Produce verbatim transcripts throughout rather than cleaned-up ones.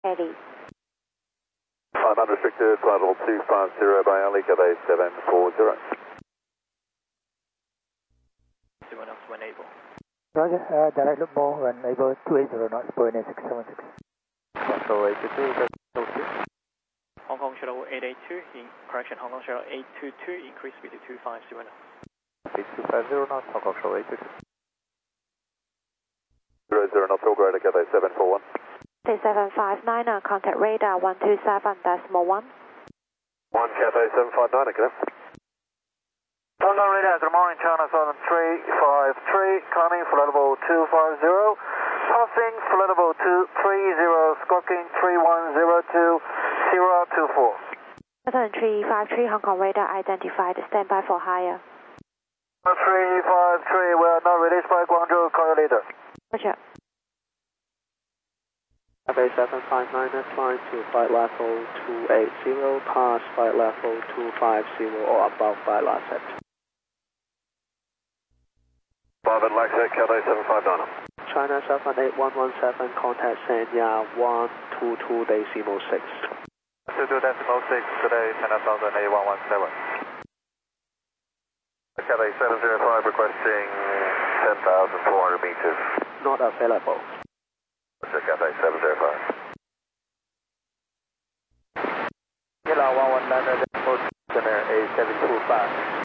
eighty. Flight unrestricted, flight level two five zero by Ali, Cathay seven four zero. Zero knots when able. Roger, uh, direct look more when able two eighty knots, Boeing six seven six. Control eight two two, Hong Kong Shuttle eight eight two, in correction, Hong Kong Shuttle eight two two, increase speed to two five zero knots. eight two five zero knots, Hong Kong Shuttle eight two two. zero zero knots, all greater, Cathay seven four one. seven five nine, uh, contact radar one two seven decimal one. one Cathay seven five nine, okay. London radar, good morning, China Southern three five three, climbing flight level two five zero, passing flight level two three zero, squawking three one zero two zero two four. Southern three five three, Hong Kong radar identified, standby for higher. three five three, we are now released by Guangzhou correlator. Roger. Cathay seven five nine, climb to flight level two eight zero, pass flight level two five zero or above flight level. five at Laxat, Cathay seven five nine. China seven eight one one seven, contact Sanya one two two decimal six. two two decimal six, today China Southern eight one one seven. Cathay seven zero five requesting ten thousand four hundred meters. Not available. Roger, Cathay seven zero five. Kilo one one nine, Center eight seven two five.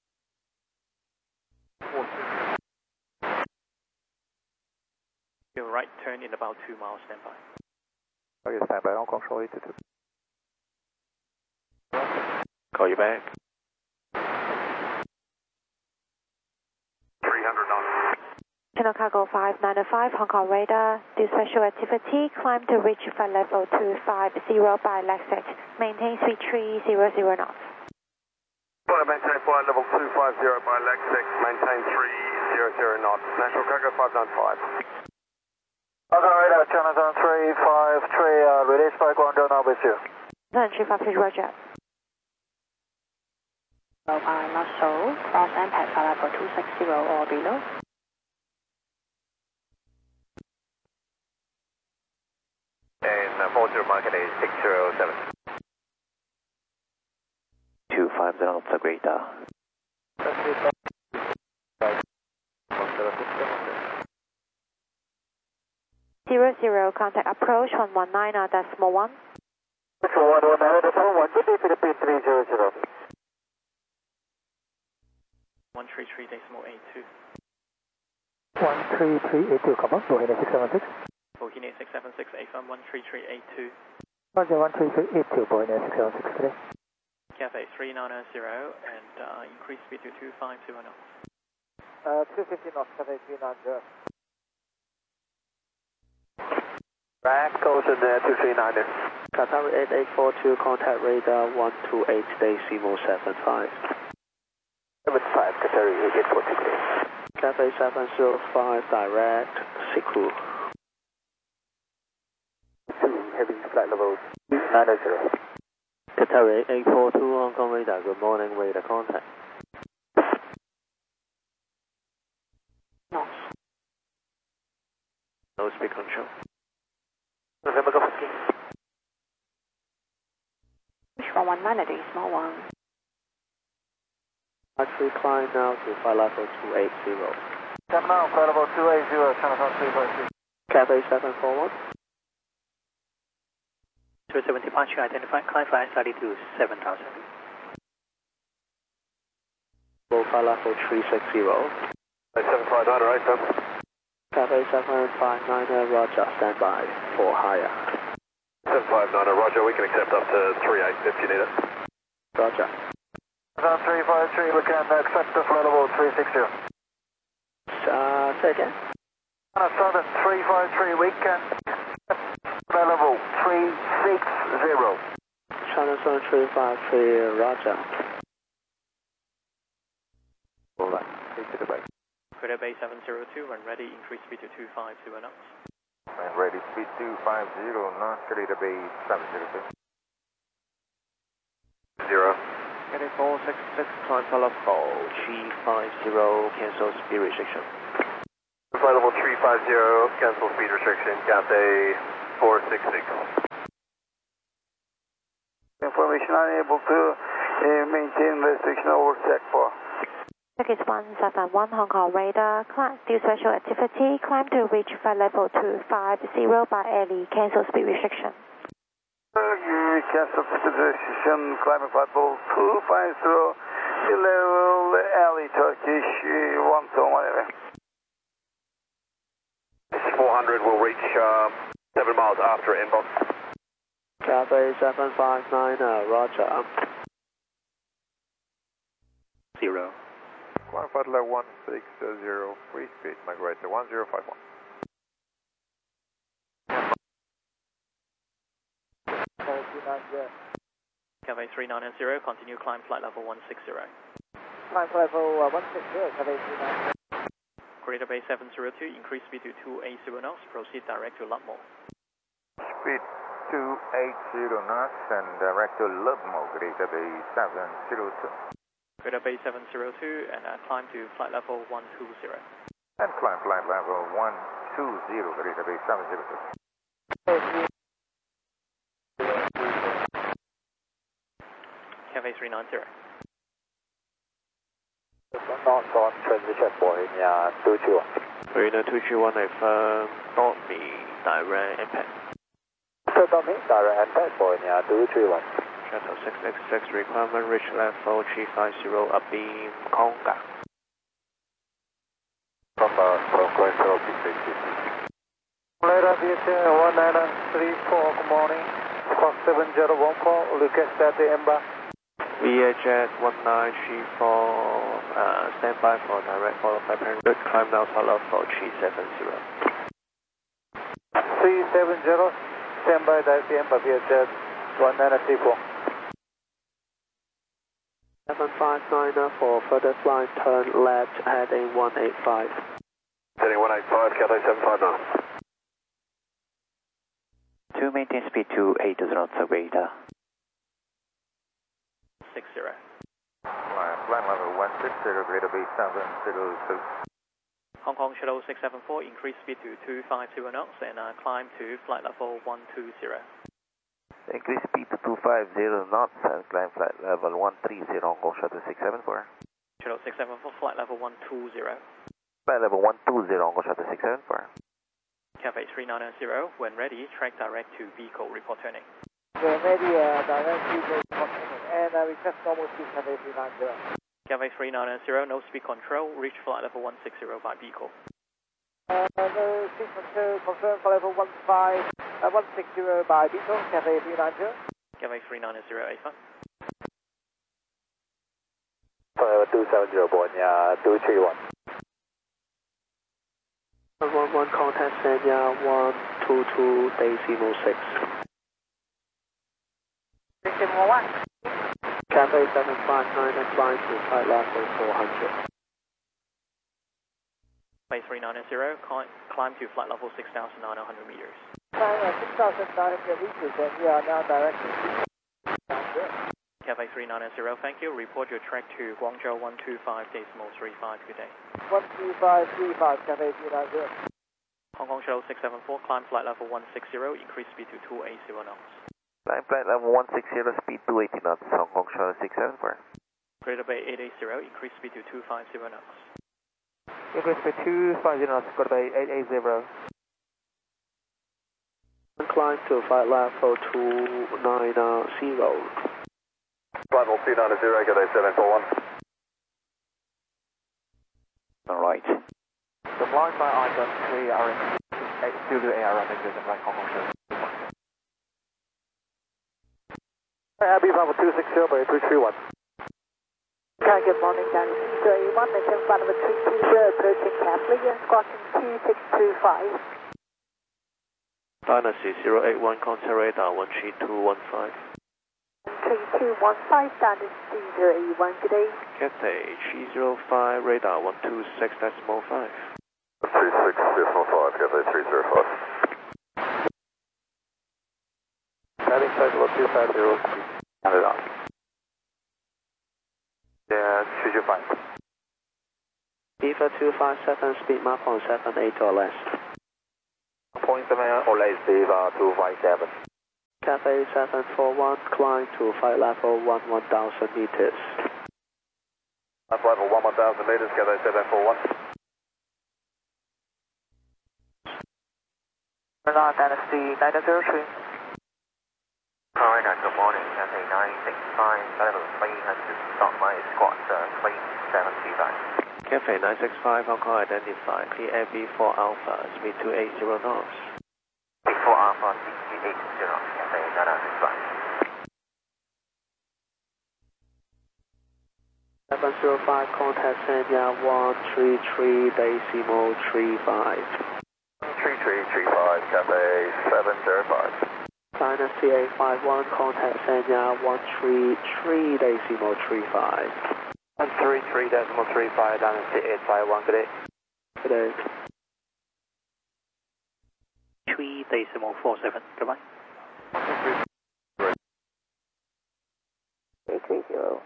Your right turn in about two miles, standby. Okay, standby, Hong Kong Shuttle eight two two. Call you back. three hundred knots. Channel Cargo five nine five, Hong Kong radar, do special activity, climb to reach flight level two five zero by Laxat, maintain speed three hundred knots. Flight maintain flight level two five zero by Laxat, maintain three hundred knots. National Cargo five nine five. London radar, China Southern three five three, uh, released by Guangzhou, now with you. Southern three five three, Roger. By Muscle, cross impact flight level two six zero or below. And uh, four zero market is six zero seven. two five zero knots, radar. Zero zero, contact approach one one nine, uh, decimal one. one one nine, decimal one, G D Philippine three zero zero. one three three decimal eight two. one three three eight two, come on, Boeing six seven six. Boeing six seven six, A F M one three three eight two. Roger, one three three eight two, Boeing six seven six today. Cathay three nine zero and uh, increase speed to two five zero knots. Uh, two fifty knots, Cathay three nine zero. Back, caution there, two three nine. Qatar eight eight four two, contact radar one two eight decimal seven five. seven five, Qatar eight eight four two. Cathay seven zero five, direct, Siku. two, heavy flight level nine zero. Qatar eight eight four two, Hong Kong radar, good morning, radar contact. Knots. No speed control. November Golf Whiskey. Push one one nine, decimal one. Actually climb now to flight level two eight zero. Come now, flight level two eight zero, China Southern three five three. Cathay seven four one. two seven departure identified, climb flight thirty to seven thousand. Full flight level three six zero. seven five nine, right, sir? Cathay seven five nine, Roger, standby for higher. seven five nine, Roger, we can accept up to three eight if you need it. Roger. Southern three five three, we can accept the flight level three six zero. Uh, say again. China Southern three five three, we can accept flight level three six zero. China Southern three five three, Roger. Alright, take to the back. Credit Bay seven zero two, when ready, increase speed to two five zero knots. And ready, speed two five zero, knots, Credit Bay seven zero two. Zero. Cathay four six six, climb flight level three five zero, cancel speed restriction. Flight level three five zero, cancel speed restriction, Cathay four six six. restriction, unable to uh, maintain restriction over Sec four. Circuit one seven one Hong Kong radar, climb, due special activity, climb to reach flight level two five zero by alley, cancel speed restriction. Uh, cancel speed restriction, climbing flight level two five zero, level alley, Turkish uh, one two whatever. four hundred will reach uh, seven miles after inbox. Cathay seven five nine, uh, roger. Zero. Climb flight level one six zero, free speed, migrate to one zero five one. Cathay three nine zero, continue climb flight level one six zero. Climb flight level uh, one six zero, Cathay three nine zero. Greater Bay seven zero two, increase speed to two eighty knots, proceed direct to Lubmo. Speed two eighty knots and direct to Lubmo, Greater Bay seven zero two. Greater Bay seven zero two and uh, climb to flight level one two zero. And climb flight level one two zero, Greater Bay seven zero two. Cathay three nine zero. North on transition for India two two one. Marina two two one, affirm, not me, direct impact. So don't mean direct impact for India two three one. Shuttle six X six, requirement reach level three five zero, upbeam, Conga. Conga, Conga, zero six six six. Radar V H one nine three four, good morning. Fox seven zero one four, look at that Ember. V H one nine three four, uh, stand by for direct follow by parent route, climb now follow for three seven zero. three seven zero, stand by direct Ember V H one nine three four. seven five nine for further flight, turn left, heading one eight five. Heading one eight five, Cathay seven five nine. To maintain speed two eighty knots, radar. six zero. Climb flight level one six zero, Greater Bay seven zero two. Hong Kong Shuttle six seven four, increase speed to two five zero knots and uh, climb to flight level one two zero. Increase speed to two five zero knots and climb flight level one three zero, Hong Kong Shuttle six seven four. Shuttle six seven four, flight level one two zero. Flight level one two zero, Hong Kong Shuttle six seven four. Cathay three nine zero, when ready, track direct to vehicle, report turning. We're ready, uh, direct vehicle continuing, and uh, request normal speed, Cathay three nine zero. Cathay three nine zero, no speed control, reach flight level one six zero by vehicle. Uh, no speed control, confirm for level one five, uh, one six zero by vehicle, Cathay three nine zero. Cathay three nine zero, A F A. Level two seven zero, Borneo two three one. one one one, contact Sanya one two two, decimal six. Decimal one. Cathay seven five nine, and flying to flight level four hundred. Cathay three nine zero, climb, climb to flight level six thousand nine hundred meters. Climb uh, six thousand nine hundred meters, and we are now directing to Cathay three nine zero, thank you. Report your track to Guangzhou one two five decimal three five, good day. one two five three five, Cathay three nine zero. Hong Kong Shuttle six seven four, climb flight level one six zero, increase speed to two eighty knots. Climb flight level one six zero, speed two eighty knots, Hong Kong Shuttle six seven four. Greater Bay eight eighty, increase speed to two five zero knots. Increase speed two five zero knots, Greater Bay eight eighty. Climb to flight level two nine zero. Flight level two nine zero, Cathay seven four one. Alright. The blind by icon three are in Studio A R running with the Black Hong Kong Shuttle. Abbey level two six zero by three three one. Hi, good morning, Danny. Studio A one, maintain flight level three two zero, approaching Catholic and squawking two six two five. Dynasty zero eight one, contact radar one three two one five. three two one five, Dynasty zero eight one, good day. Cathay three zero five, radar one two six decimal five. three six decimal five, Cathay three zero five. Heading flight level two five zero, handed on. Yeah, two two five. Beaver two five seven, speed mark on seven eight or less. Point seven or less, Beaver two five seven. Cathay seven four one, climb to flight level one one thousand meters. Flight level one one thousand meters, Cathay seven four one. Milan Dynasty nine zero three. Alright, good morning, Cathay nine six five, level three hundred, start my squad, uh, three seven two five. Cathay nine six five, Hong Kong identified, clear Air B four Alpha, speed two eight zero knots. B four Alpha, speed two eight zero, Cathay nine six five. seven zero five, contact Sanya one three three decimal three five. three three three five, Cathay seven zero five. Dynasty eight five one, contact Sanya one three three decimal three five. one three three decimal three five, Dynasty eight five one, good day. Good day. three decimal four seven, goodbye. eight three zero.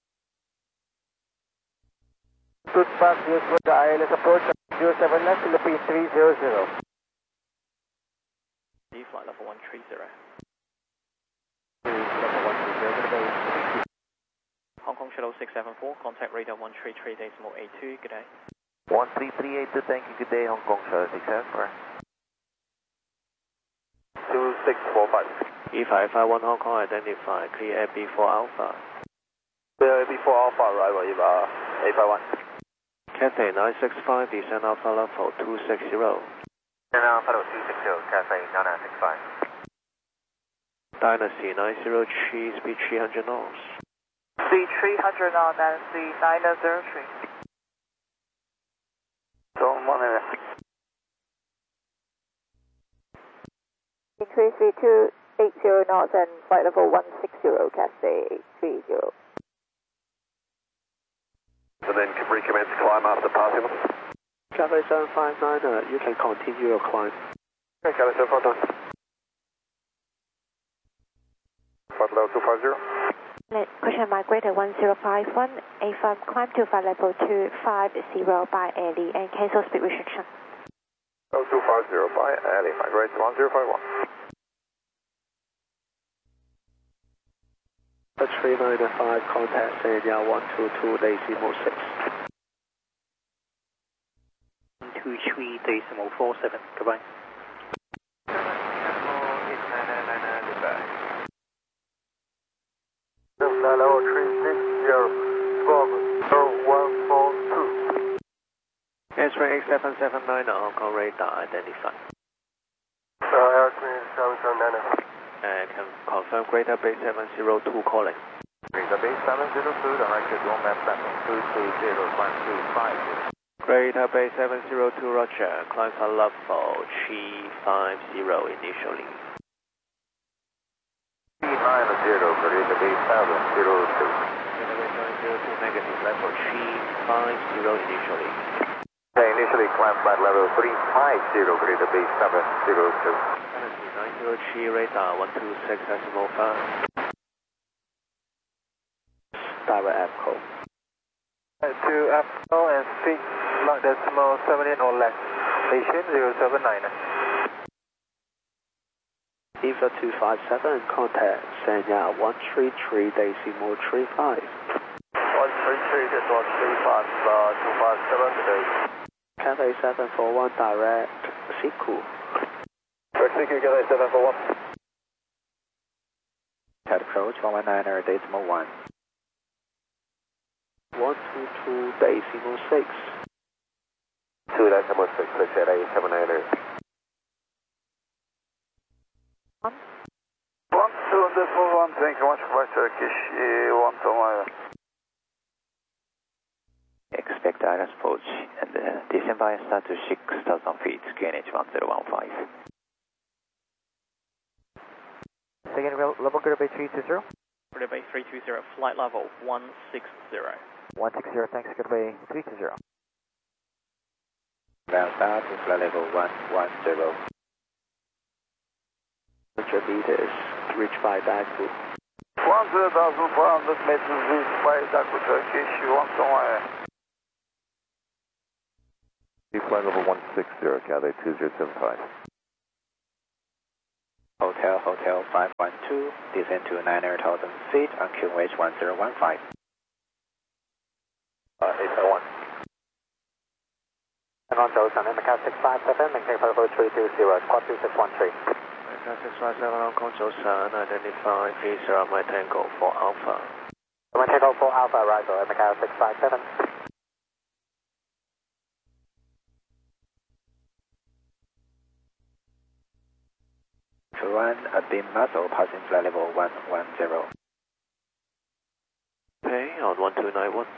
Good pass, use with the I L S approach zero seven left, Philippines three zero zero. D flight level one three zero. Hong Kong Shuttle six seven four, contact radar one three three decimal eight two, good day. one three three eight two, thank you, good day, Hong Kong Shuttle six seven four. two six four five. E five five one Hong Kong identified, clear Air B four Alpha. Clear B four Alpha, arrival, you are eight five one. Cathay nine six five, descend Alpha level two six zero. Descend Alpha level two six zero, Cathay nine six five. Dynasty nine zero three, speed three hundred knots. Speed three hundred knots, Dynasty nine zero three. Don't want to. Increase speed two eight zero knots and flight level one six zero, Cathay eight three zero. And then recommence climb after passing them. Cathay seven five nine, uh, you can continue your climb. Okay, Cathay seven five nine. Flight level two five zero. Question migrator one zero five one, A five climb to flight level two five zero by Airly and cancel speed restriction. Level two five zero by Airly, migrate one zero five one. three nine five, contact Sanya one two two decimal six. one two three decimal four seven, goodbye. Hello, three six zero, squawk one four two. X-ray eight seven seven nine, Hong Kong radar identified. Uh, Aircraft seven seven nine. And can confirm Greater Bay seven zero two calling. Greater Bay seven zero two, directed room at level two two zero one two five. Greater Bay seven zero two, roger. Climb for level three five zero initially. three nine zero, Greater Bay seven zero two. Greater Bay seven zero two, negative, level three five zero initially. Okay, initially climb flight level three five zero, Greater Bay seven zero two. nine zero three, radar one two six decimal five. Direct echo. To Echo and six decimal seventeen or less. Station zero seven nine. Eva two five seven, contact Sanya one three three decimal three five. one three three decimal three five, uh, two five seven today. Cathay seven four one, direct Siku. Direct Siku, Cathay seven four one. Head approach one one nine decimal one. one two two decimal six. two decimal six, six eight eight seven eight eight. one two decimal one, thank you much for Turkish, uh, one to my. Expect direct approach and uh, descend by start to six thousand feet, Q N H one zero one five. Second level, Greater Bay three two zero. Greater Bay three two zero, flight level one six zero. one six zero, thanks, Greater Bay three two zero. Ground start to flight level one one zero. one hundred meters, reach by Daegu. one zero thousand four hundred meters reached by Daegu, Turkish, one to my. Flight level one six zero, Cathay two zero seven five. Hotel Hotel Hotel five one two, descend to nine hundred thousand feet on Q H one zero one five. Uh, eight oh one. Hang on, Joseon, Macau six five seven, maintain flight level three two zero, squad two six one three. Macau six five seven, Hong Kong Joseon, identify three zero, my Tango for Alpha. My Tango for Alpha, arrival at Macau six five seven. To run a dim muzzle passing flight level one one zero. Okay, on one two nine one.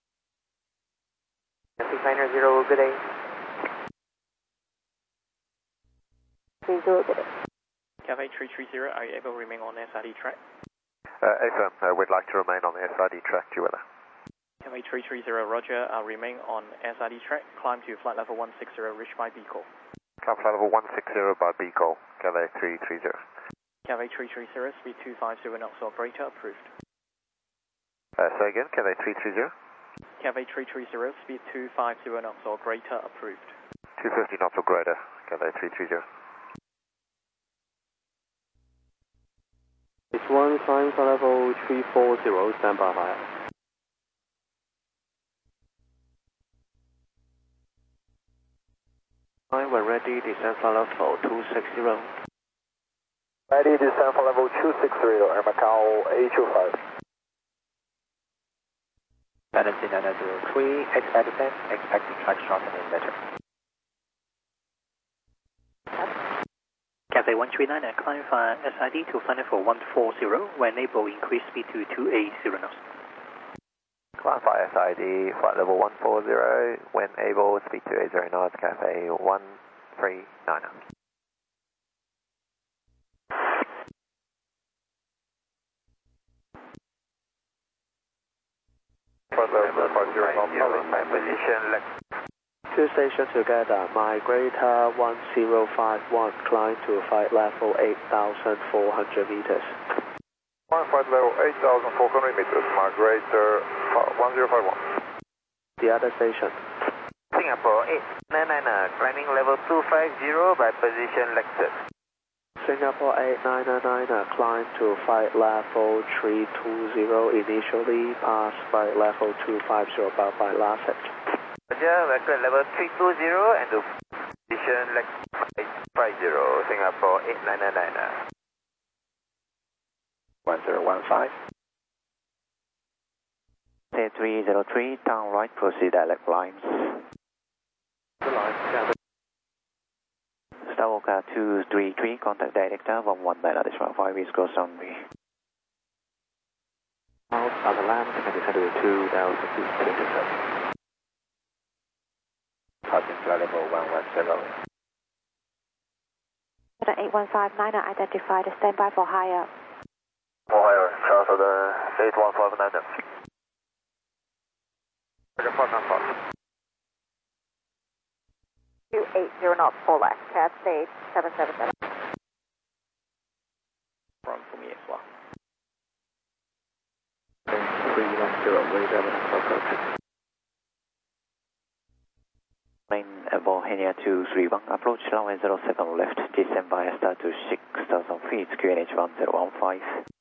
six nine zero, good day. three zero, good day. Cafe three three zero, are you able to remain on S I D track? Uh, affirm, uh, we'd like to remain on the S I D track, due weather. Cafe three three zero, roger, uh, remain on S I D track, climb to flight level one six zero, reach by B call. Climb flight level one six zero by B call, Cafe three three zero. Cafe three three zero, speed two five zero knots or greater, approved. Uh, say again, Cafe three three zero? Cafe three three zero, speed two five zero knots or greater, approved. two fifty knots or greater, Cafe three three zero. It's one, climb for level three four zero, stand by fire. When ready, descend for level two six zero. Ready, descend for level two six zero, Air Macau eight two five. Tendency nine zero three, expect descent, expecting track shortening better. Cafe one three nine, climb via S I D to flight level one four zero, when able increase speed to two eight zero knots. Climb via S I D, flight level one four zero, when able, speed two eight zero knots, Cafe one three nine. My position left. Two stations together, migrator one zero five one, climb to flight level eight thousand four hundred meters. One flight level eight thousand four hundred meters, migrator one zero five one. The other station. Singapore eight nine nine, climbing level two five zero by position Lexus. Singapore eight nine nine, climb to flight level three two zero, initially pass flight level two five zero by flight Lexus. Roger, record level three two zero and to position Lexus eight five zero, Singapore eight nine nine. one zero one five. Say three zero three, turn right, proceed direct lines. The line, yeah. Skywalker two three three, contact director one one nine additional five, East Coast runway. Out on the land, and descend to two thousand feet, intercept. Passing flight level one one zero. eight one five nine, identified, standby for higher. For higher, Charles of the eight one five nine. two eight zero knots, full left, cat stage seven seven seven. From for me as well. three one zero, radar approach. Main Bohemia two three one, approach runway zero seven left, descend via star to six thousand feet, Q N H one zero one five.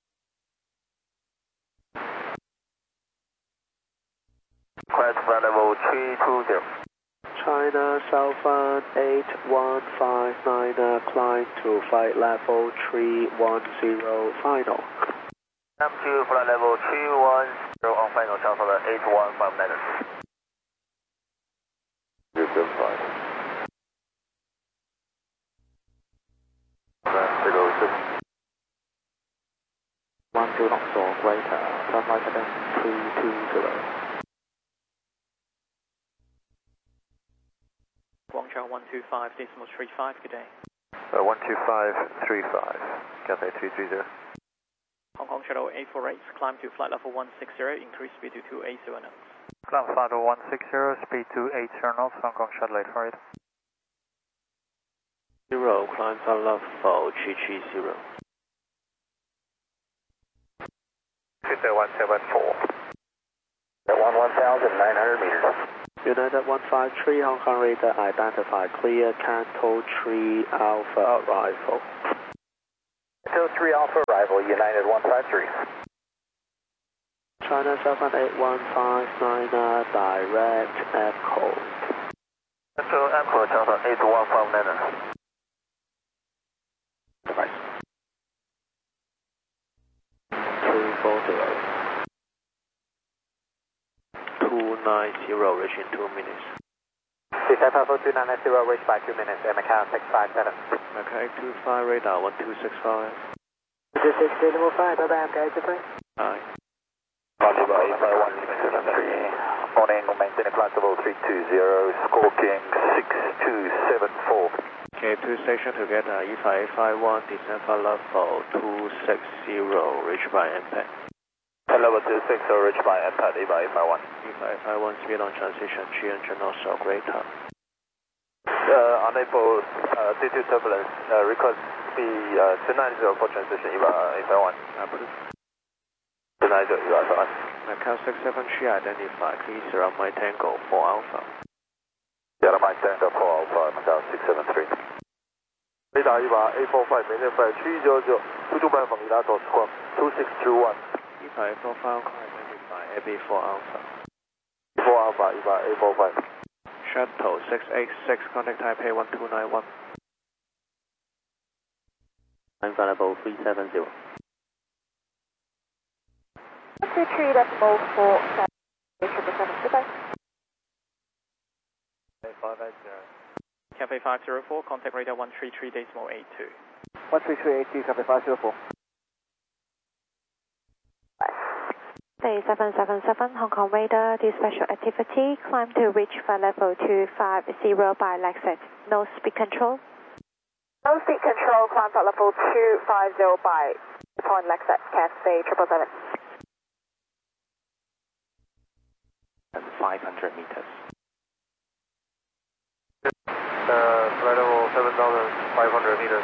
Quest flight level three two zero. China Southern eight one five nine, climb to flight level three one zero, final. Climb to flight level three one zero on final, Charles of the eight one five nine. Yes, that's fine. one two knots or greater, turn right again, three two zero. Guangzhou one two five decimal three five, good day. Uh, one two five three five, Cafe three three zero. Hong Kong Shuttle eight four eight, climb to flight level one six zero, increase speed to two eight zero knots. Climb flight level one six zero, speed two eight zero knots, Hong Kong Shuttle eight four eight. Zero, climb flight level three three zero. Victor one seven four. At one one thousand nine hundred meters. United one five three, Hong Kong radar identified, clear Canto three Alpha arrival. Victor three Alpha arrival, United one five three. China seven eight one five nine, uh, direct Echo. Echo, Echo, China eight one five nine. Device. two four zero. two nine zero, reach in two minutes. Descent Alpha two nine zero, reach by two minutes, Macau six five seven. Macau eight two five, radar one two six five. two six zero five, bye-bye, Macau eight two five. Aye. Roger, eight five one, seven three. Morning, maintain flight level three two zero, squawking six two seven four. Okay, two station together, E five eight five one, descent flight level two six zero, reach by impact. Level two six zero, reach by impact, E five eight five one. E five eight five one, speed on transition, G engine also greater. Uh, unable, uh, due to turbulence, uh, request be uh, two nine zero for transition, E five eight five one. Approved. two nine zero, E five eight five one. Macau six seven three identified, please surround my Tango four Alpha. Yeah, my Tango four Alpha, Macau six seven three. Radar E five eight four five, maintain flight three zero zero, two two five from Ilato, squawk two six two one. E five eight four five identified, A B four Alpha. four Alpha, E five eight four five. Shuttle six eight six, contact Taipei one two nine one. Available three seven zero. one two three decimal four seven, triple seven, goodbye. five eight zero. Cafe five zero four, contact radar one three three decimal eight two. one three three eight two, Cafe five zero four. Day seven seven seven, Hong Kong radar, do special activity, climb to reach flight level two five zero by Lexus. No speed control. No speed control, climb flight level two five zero by point Lexus, Cafe triple seven. five hundred meters. Uh, flight level seven thousand five hundred meters.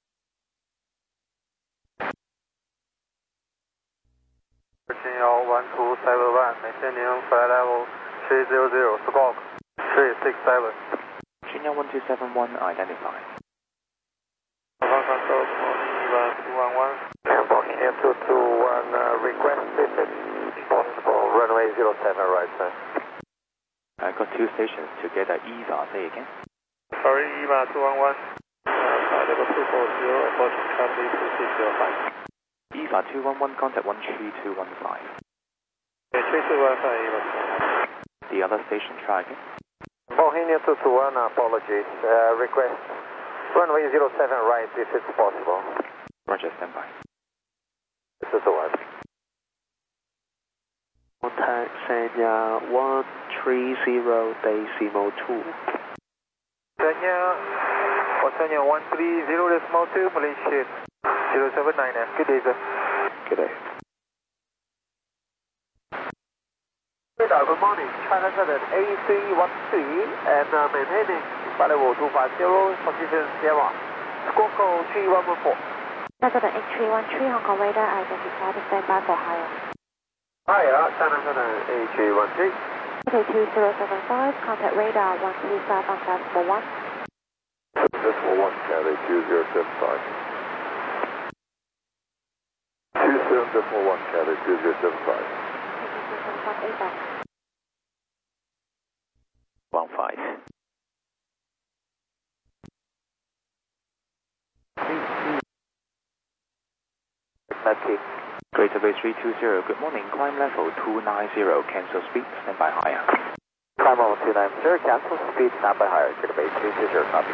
one two seven one, maintaining flight level three zero zero, squawk three six seven. China one two seven one identified. Control, one two one one. Embarking here two two one, uh, request visit, possible, runway zero seven right, sir. I got two stations together, E V A, say again. Sorry, E V A two one one. Uh, flight level two four zero, approaching traffic two six zero five. E V A two one one, contact one three two one five. three two one five, E V A. The other station, try again. Bohemia two two one, apologies. Uh, request runway zero seven right if it's possible. Roger, stand by. This is the one. Contact Sanya one three zero decimal two. Sanya, for Sanya one three zero decimal two, Malaysia zero seven nine. Good day, sir. Good day. Good morning, China seven A three one three and uh, maintaining flight level two five zero, position Sierra, squawk code three one one four. China eight three one three, Hong Kong radar identified, stand by for higher. Higher, China seven A three one three. Okay, two zero seven five, contact radar one two five on decimal one. Decimal one, Cathay two zero seven five. two seven decimal one, Cathay two zero seven five. One five. Okay. Greater Bay three two zero, good morning, climb level two nine zero, cancel speed, stand by higher. Climb level two nine zero, cancel speed, stand by higher, Greater Bay three two zero, copy.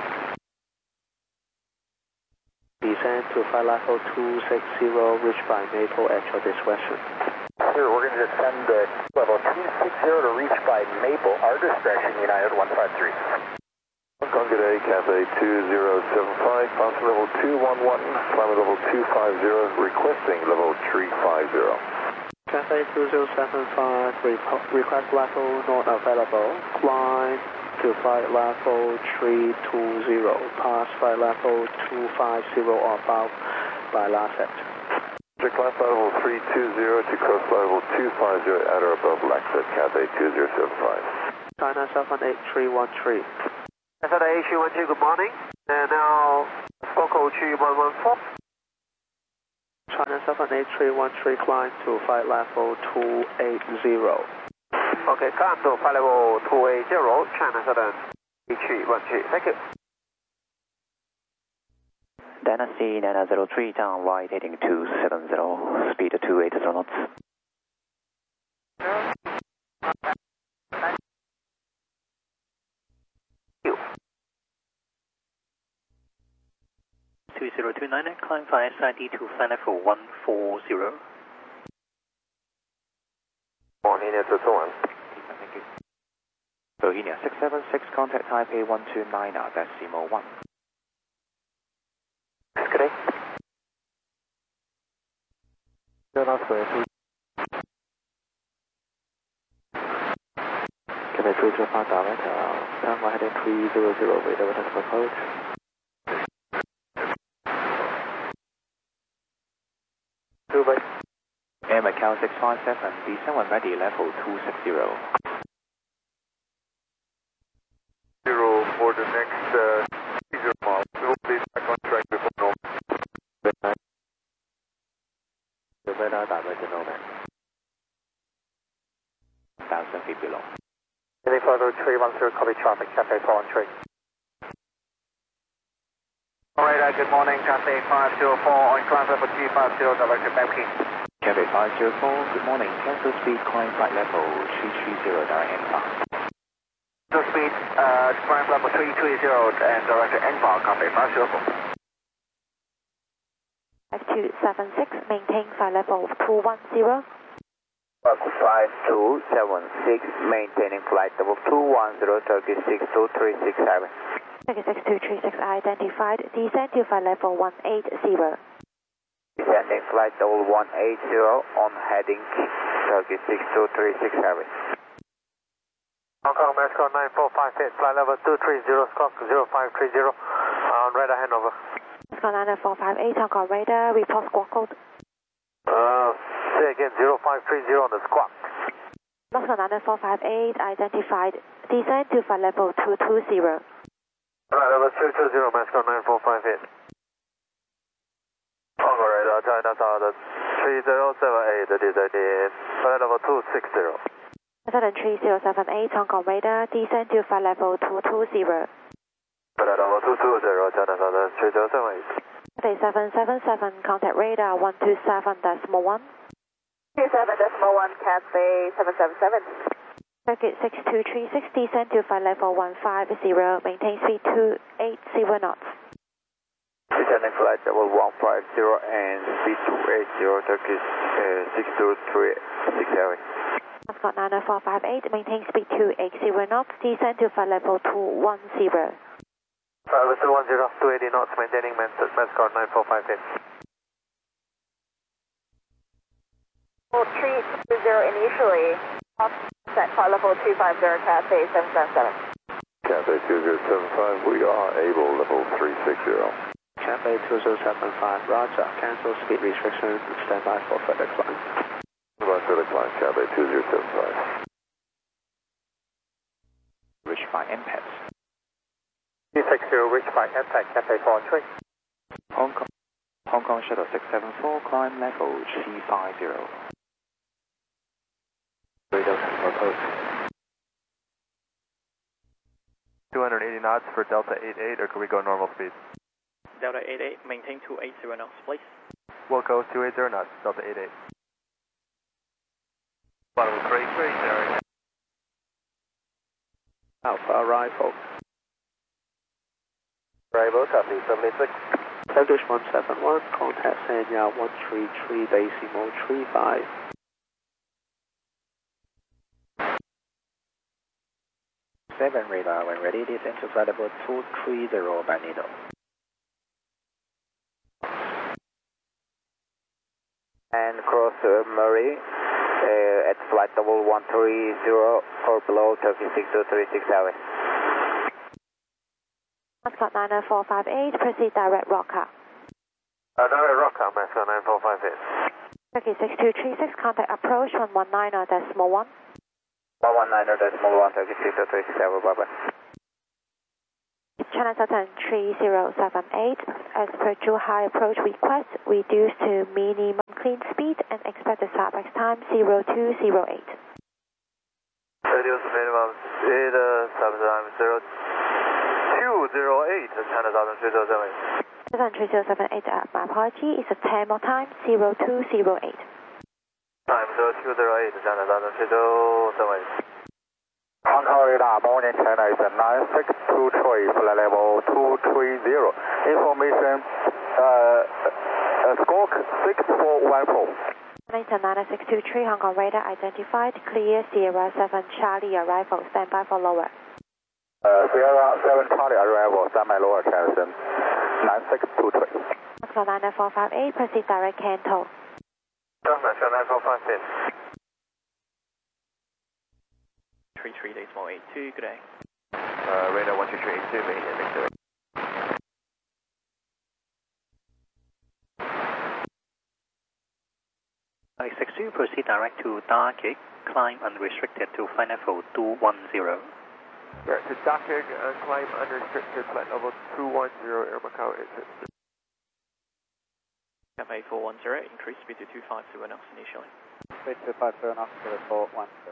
Descend to flight level two six zero, reach by Maple at your discretion. Here, we're going to descend uh, level two six zero to reach by Maple, our discretion, United one five three. Hong Kong, good day, Cathay two zero seven five, cross level two one one, climb level two five zero, requesting level three five zero. Cathay two zero seven five, request level not available, climb to flight level three two zero, pass flight level two five zero or above by Lafayette. To climb flight level three two zero to cross flight level two five zero at or above Lafayette, Cathay two zero seven five. China seven eight three one three. Cathay eight three one three, good morning. And now, squawk code three one one four. China seven eight three one three, climb to flight level two eighty. Okay, climb to flight level two eighty, China seven eight three one three, thank you. Dynasty nine zero three, down right heading two seven zero, speed two eighty knots. two zero two nine, climb for S I D to flight level one forty. Bohemia two two one. Thank you. Bohemia six seven six, contact Taipei one two nine, decimal one. Good day. Cathay three two five direct, uh, runway heading three zero zero, radar with us approach. Dubai. Air Macau six five seven, descend when ready, level two sixty. Zero for the next uh, zero miles. We will be back on track before normal. The radar direct to Nomad. Thousand feet below. Heading flight three one zero, copy traffic, Cathay four one three. Radar, good morning, Cathay five zero four, on climb level two five zero, direct to Bangkok. Cathay five zero four, good morning, cancel speed, climb flight level three three zero, direct inbound. Cancel speed, uh, climb level three three zero, and direct to inbound, Cathay five zero four. five two seven six, maintain flight level two one zero. five two seven six, maintaining flight level two one zero, Turkey six two three six seven. Turkey six two three six identified, descend to flight level one eighty. Descending flight level one eighty on heading Turkey six two three six seven. Hong Kong, Mexico nine four five eight, flight level two three zero, squawk zero five three zero, on radar handover. Mexico nine four five eight, Hong Kong radar, report squawk code. Uh, say again, zero five three zero on the squawk. Mexico nine four five eight identified, descend to flight level two two zero. Flight level two two zero, Mexico nine four five eight. Hong Kong radar, China Southern three zero seven eight, descending flight level two six zero. Southern three zero seven eight, Hong Kong radar, descend to flight level two two zero. Flight level two two zero, China Southern three zero seven eight. Cathay seven seven seven, contact radar one two seven decimal one. two seven decimal one, Cathay seven seven seven. Circuit six two three six, descend to flight level one five zero, maintain speed two eighty knots. Descending flight level one five zero and speed two eighty, Turkey uh, six two three six seven. Ascot nine four five eight, maintain speed two eighty knots, descend to flight level two one zero. Flight level two one zero, two eighty knots, maintaining Mascot nine four five eight. three two zero initially, set flight level two five zero, Cathay seven seven seven. Cathay two zero seven five, we are able level three six zero. Cathay two zero seven five, roger, cancel speed restriction, stand by for further climb. Stand by further climb, Cathay two zero seven five. Reached by M P E T. two six zero, reached by M P E T, Cathay four one three. Hong Kong, Hong Kong Shuttle six seven four, climb level three five zero. Radar approach. two hundred eighty knots for Delta eight eight, or could we go normal speed? Delta eight eight, maintain two eighty knots, please. We'll go two eighty knots, Delta eight eight. Bottom three three zero. Alpha arrival. Arrival, copy, seventy-six. Turkish one seven one, contact Sanya one three three decimal three five. seven radar, when ready, descend to flight level two three zero by needle. And cross uh, Murray uh, at flight level one three zero or below, Turkey six two three six seven. Mascot nine four five eight, proceed direct Rocker. Uh, direct Rocker, Mascot nine four five eight. Turkey six two three six, contact approach one one nine decimal one. one one nine decimal one, Turkey six two three six seven, bye bye. China Southern three zero seven eight, as per Zhuhai approach request, reduce to minimum clean speed and expect the start time zero two zero eight. Reduce minimum speed, start time zero two zero eight, China Southern three zero seven eight. Southern three zero seven eight, uh, my apology, it's a ten more time, zero two zero eight. Time zero two zero eight, China Southern three zero seven eight. Hong Kong radar, morning China is nine six two three, flight level two three zero. Information, uh, uh, squawk six four one four. nine six two three, Hong Kong radar identified, clear Sierra seven Charlie arrival, standby for lower. Uh, Sierra seven Charlie arrival, standby lower, China nine six two three. Oscar nine four five eight, proceed direct Canton. Oscar nine four five eight. three three decimal eight two, good day. Uh, radar one two three eight two, media Victor. nine six two, proceed direct to Darkig, climb unrestricted to flight level two one zero. Direct to Darkig and climb unrestricted, flight level two one zero, Air Macau exit. Cafe four one zero, increase speed to two five zero knots initially. Speed two five zero knots, four one zero.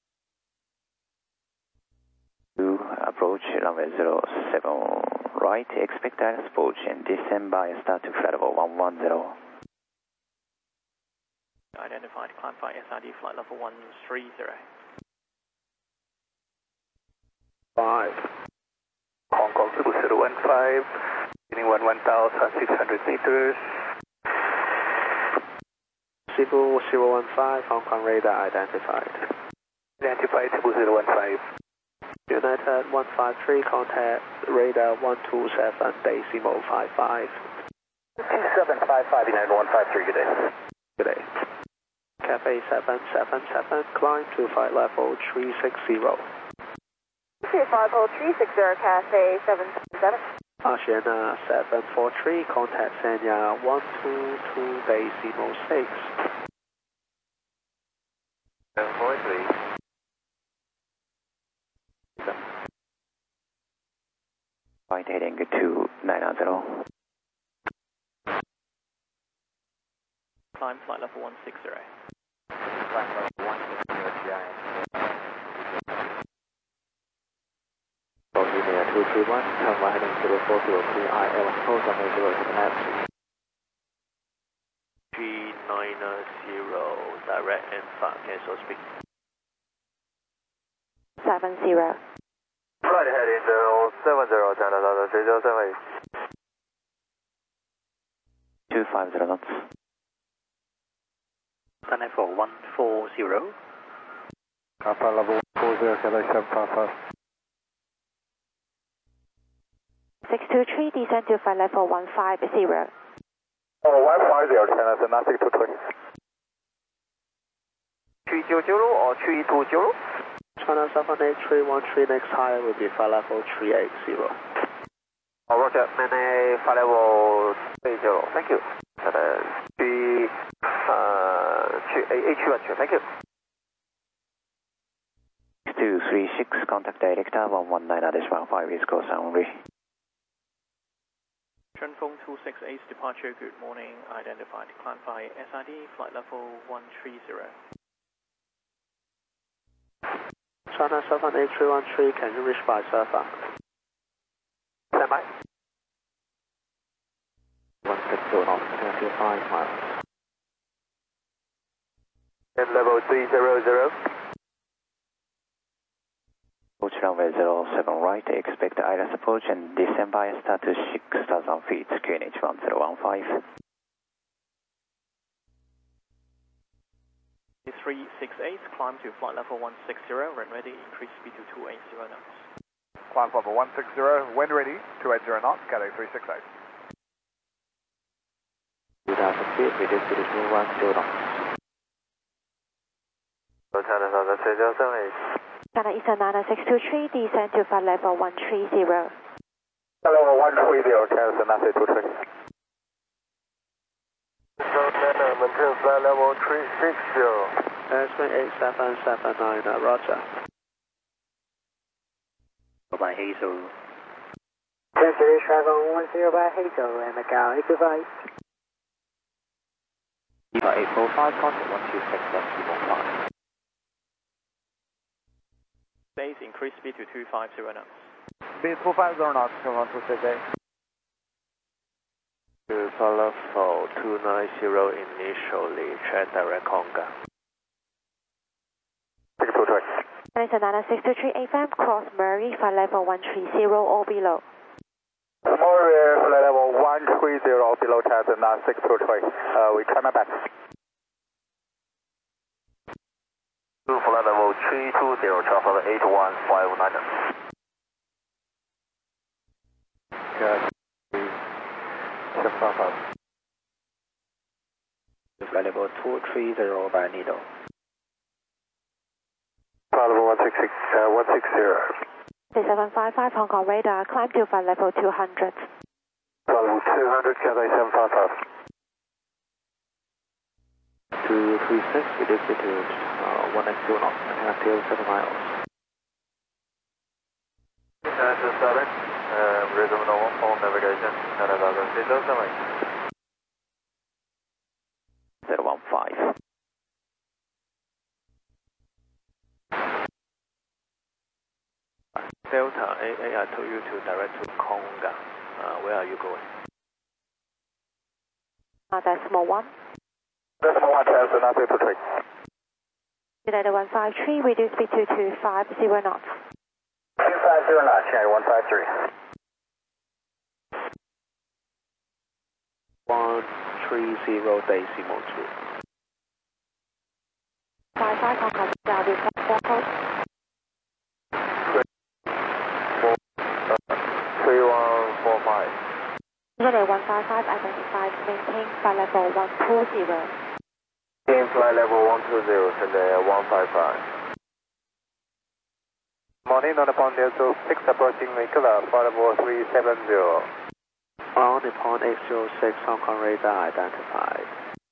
Approach runway zero seven right, expect direct approach and descend by start to flight level one one zero. Identified, climb by S I D, flight level one three zero. five. Hong Kong triple zero one five, heading one one thousand six hundred meters. Triple zero one five, Hong Kong radar identified. Identified triple zero one five. United one five three, contact radar one two seven decimal five five. two seven five five, United one five three, good day. Good day. Cafe seven seven seven, climb to flight level three six zero. Two five zero three six zero, Cafe seven seven seven. Asiana seven four three, contact Sanya one two two decimal six. seven four three. Right heading to nine zero. Climb flight level one six zero. Climb level one six zero G I. Bulgaria two three one, runway heading zero four zero three I L, close runway zero seven at G nine zero, direct and fast, cancel speed. seven zero. Flight heading zero seven zero, China Southern three zero seven eight. two five zero knots. Sunny for one four zero. Kappa level one four zero, Kilo seven five five. six two three, descend to flight level one five zero. Oh, one five zero, China Southern six two three. three zero zero or three two zero? China seven eight three one three, next higher will be flight level three eight zero. Oh, roger, maintain flight level three zero, thank you. Uh, three, uh, three, H one, thank you. two three six, contact director one one nine decimal five, East Coast only. Shunfeng two six eight, departure, good morning, identified, climb by S I D, flight level one three zero. China seven eight three one three, can you reach by surfer? Stand by. one six zero knots, twenty-five miles. And level three zero zero. Approach runway zero seven right, expect I R S approach and descend by start to six thousand feet, Q N H one zero one five. three six eight, climb to flight level one six zero, when ready, increase speed to two eight zero knots. Climb level one six zero, when ready, two eight zero knots, Cathay three six eight. two thousand feet, reduce to two one zero knots. China Southern three zero seven eight. China Eastern nine six two three, descend to flight level one three zero. Level one three zero, China Southern three two three. Maintain flight level three six zero. Airspeed eight seven seven nine, uh, roger. By Hazel British Travel one zero by Hazel and Macau eight two five. Lima eight four five, contact one two six seven two one five. Base, increase speed to two five zero knots. Speed two five zero knots, come on to six eight. To follow for two nine zero initially, check direct Conga. six two three. Malaysia nine six two three A F M, cross Murray, flight level one three zero or below. Murray, flight level one three zero or below, China nine six two three. Uh, we try my best. Flight level three two zero, travel eight one five nine. Good. Check five up. Flight level two three zero by Nido. Flight level one six six, uh, one six zero. seven five five Hong Kong radar, climb to flight level two hundred. Flight level two hundred, Cathay seven five five. two three six, with altitude uh, one X two knots, and active seven miles. International seven, uh, resume normal phone navigation, nine thousand feet, seven. zero one five. Delta A A, I told you to direct to Conga. Uh, where are you going? Uh, Decimal one. Decimal one, China nine six two three. United one five three, reduce speed to two five zero knots. two five zero knots, United one five three. one three zero decimal two. five five Hong Kong radar, request four code. three one four five. United one five five, identified, maintain flight level one two zero. In flight level one two zero, and uh, one five five. Morning, on the pond Delta six approaching vehicular, flight level three seven zero. On the pond eight zero six, Hong Kong radar identified.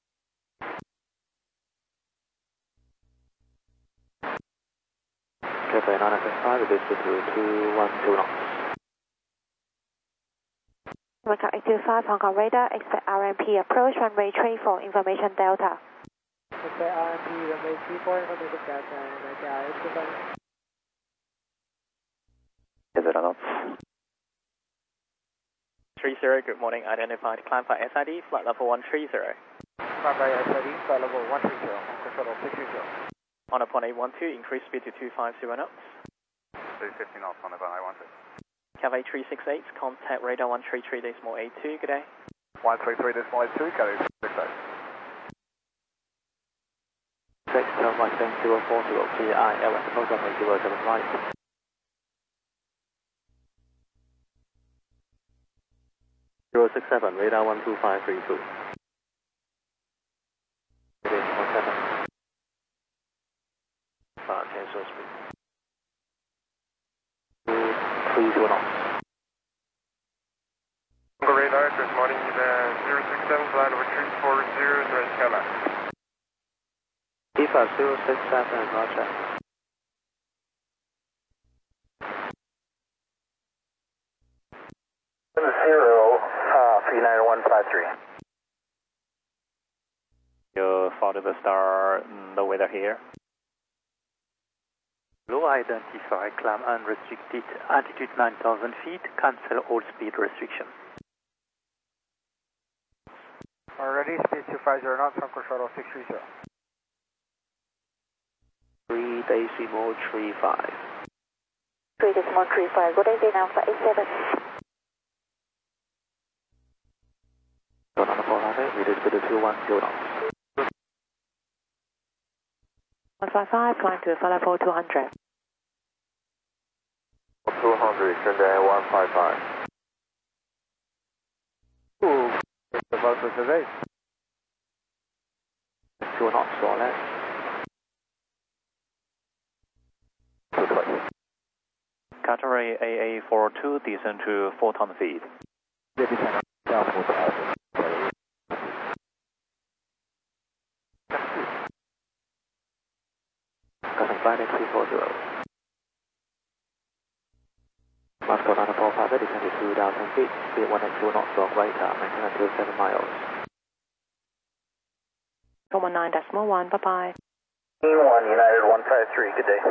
Cathay nine six five, reduce speed to two one two knots. Macau eight two five, Hong Kong radar, expect R M P approach, runway three four, information Delta. Expect R M P, runway three four, information Delta, and Macau eight two five. zero knots. three zero, good morning, identified, climb by S I D, flight level one three zero. Climb by S I D, flight level one three zero, Hong Kong shuttle six three zero. On upon eight one two, increase speed to two five zero knots. three fifty knots on the I one two. Cathay three six eight, contact radar one three three decimal eight two, good day. one three three decimal eight two, Cathay six eight. six seven one seven zero four zero, G I L S, program zero seven right. zero six seven, radar one two five three two. one seven. Uh, cancel speed. two three zero knots. Radar, good morning, uh, zero six seven, flight over three four zero, direct Kala. Eva zero six seven, roger. Zero, uh, three nine one five three. You follow the star, the weather here. Low identify, climb unrestricted, altitude nine thousand feet, cancel all speed restriction. Already, speed two five zero knots, Hong Kong shuttle six three zero. three decimal three five. three decimal three five, good day, now flight eight seven. Go on the four hundred, reduce speed to two one zero knots. one five five, climb to flight level two hundred. two hundred, and then one five five. Ooh, about to today. two knots or less. Qatari A A four two, descend to four thousand feet. Flight three four zero. Moscow nine four five, descend to two thousand feet, speed one eight two knots or greater, maintain until seven miles. one nine decimal one, bye bye. one United one five three, good day.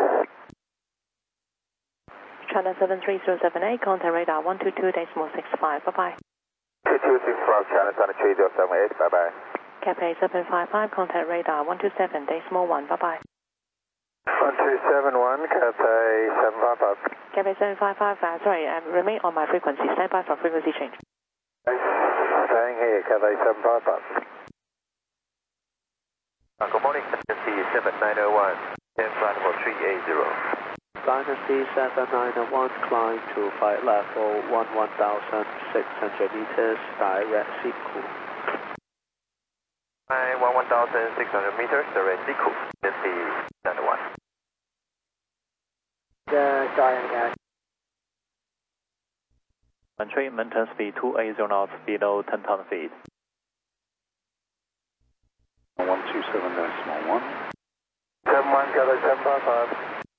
China seven three zero seven eight, contact radar one two two decimal six five, bye bye. two two six five, China seven three zero seven eight, bye bye. Cathay seven five five, contact radar one two seven decimal one, bye bye. one two seven one, Cathay seven five five. Cathay seven five five, uh, sorry, um, remain on my frequency, stand by for frequency change. Staying here, Cathay seven five five. Uh, good morning, Dynasty seven nine zero one, ten flight level three eight zero. Dynasty seven nine zero one, climb to flight level one one thousand six hundred meters, direct Siku. Hi, one one thousand six hundred meters, direct Siku, Dynasty nine zero one. Yeah, sorry, guys. Entry, maintain speed two eighty knots, below ten thousand feet. one two seven decimal one. seven one, Cathay seven five five.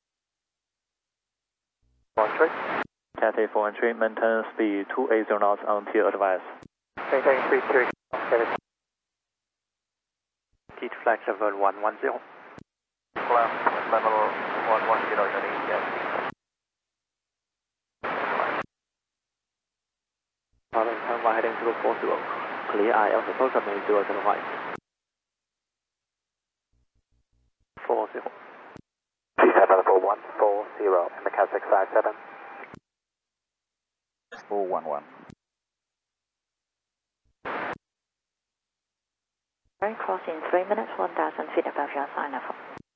One three. Cathay for entry, maintain speed two eighty knots until advice. Maintain speed two. Heat flag level one one zero. Climb level one one zero, yes. Following runway heading zero four zero. Clear I L support coming zero seven right. four zero. G seven level one four zero, and the Cat six five seven. four one one. Very cross in three minutes, one thousand feet above your sign level.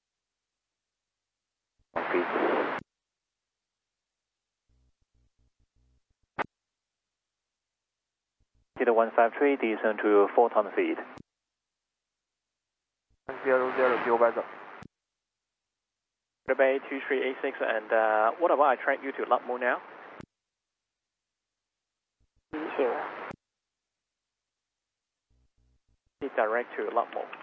Feet. Kilo one five three, descend to four thousand feet. zero zero九百走。 Bay two three eight six, and uh, what about I track you to Lutmo now? Zero. Direct to Lutmo.